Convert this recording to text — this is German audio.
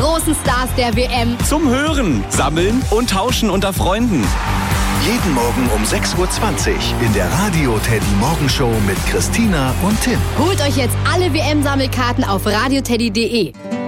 großen Stars der WM. Zum Hören, Sammeln und Tauschen unter Freunden. Jeden Morgen um 6.20 Uhr in der Radio Teddy Morgenshow mit Christina und Tim. Holt euch jetzt alle WM-Sammelkarten auf radioteddy.de.